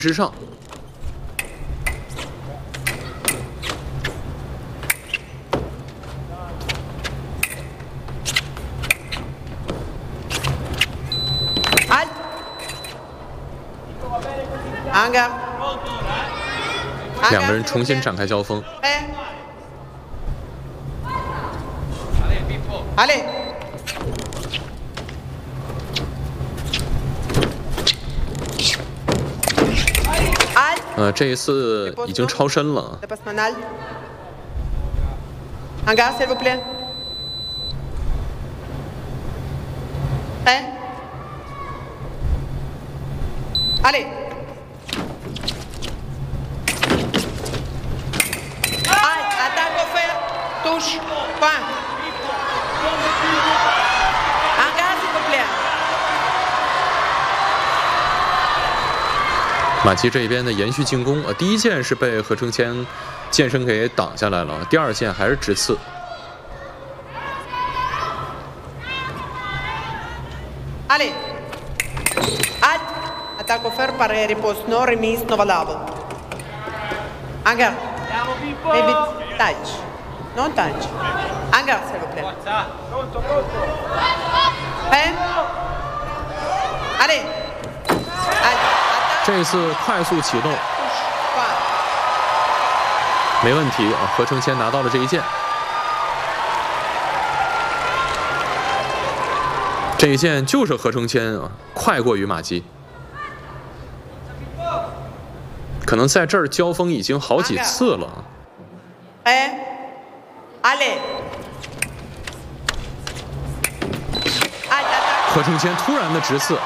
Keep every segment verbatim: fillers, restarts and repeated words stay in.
之上。两个人重新展开交锋。呃，这一次已经超身了。哎，阿里。 Touche, point. Un gars, s'il vous plaît. 马奇这边的延续进攻，呃，第一剑是被何承谦剑身给挡下来了，第二剑还是直刺。Allez, halt, attaque offert par riposte non remise non valable. Un gars, maybe touch. Non touch. Un gars, s'il vous plaît. Pen. Allez. 这一次快速启动，没问题啊！何承谦拿到了这一剑，这一剑就是何承谦啊，快过于马基。可能在这儿交锋已经好几次了。哎。 何承谦突然的直刺，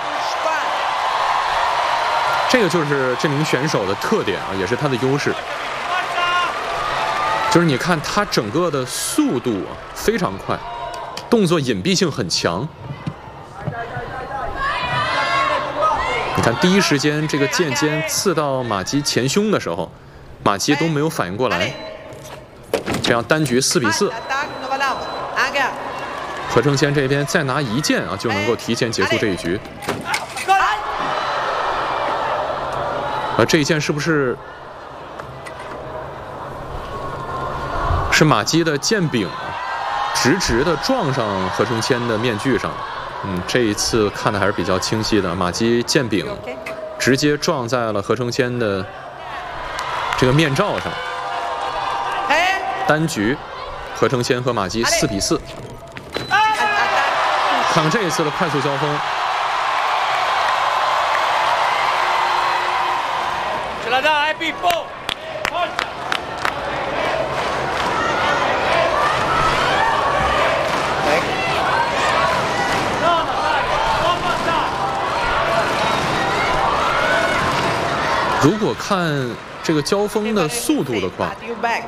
这个就是这名选手的特点啊，也是他的优势。就是你看他整个的速度啊非常快，动作隐蔽性很强。你看第一时间这个剑尖刺到马基前胸的时候，马基都没有反应过来。 这样单局四比四，何承谦这边再拿一剑啊，就能够提前结束这一局。啊，这一剑是不是是马基的剑柄直直的撞上何承谦的面具上？嗯，这一次看的还是比较清晰的，马基剑柄直接撞在了何承谦的这个面罩上。 单局，何承谦和马基四比四。看看这一次的快速交锋。如果看这个交锋的速度的话，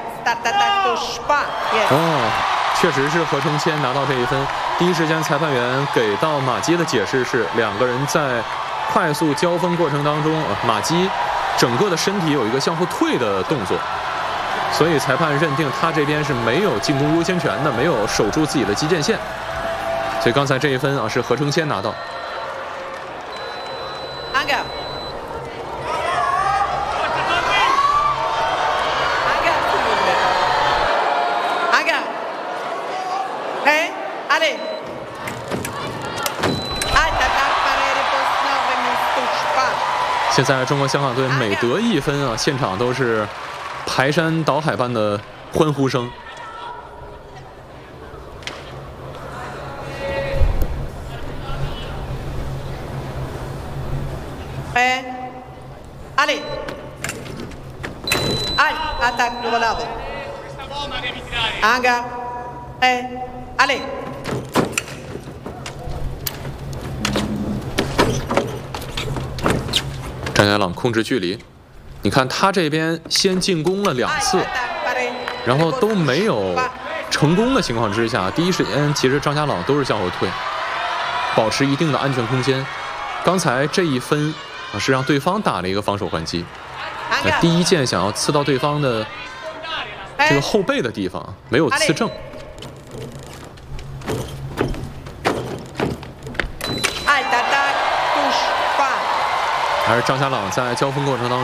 哦，确实是何承谦拿到这一分。第一时间，裁判员给到马基的解释是，两个人在快速交锋过程当中，马基整个的身体有一个向后退的动作，所以裁判认定他这边是没有进攻优先权的，没有守住自己的击剑线。所以刚才这一分啊，是何承谦拿到。 现在中国香港队每得一分啊，现场都是排山倒海般的欢呼声。哎，阿里，哎，阿塔努瓦拉布，阿嘎，哎，阿里。 张家朗控制距离，你看他这边先进攻了两次，然后都没有成功的情况之下，第一时间其实张家朗都是向后退，保持一定的安全空间。刚才这一分啊是让对方打了一个防守还击，那第一剑想要刺到对方的这个后背的地方，没有刺正。还是张家朗在交锋过程当中。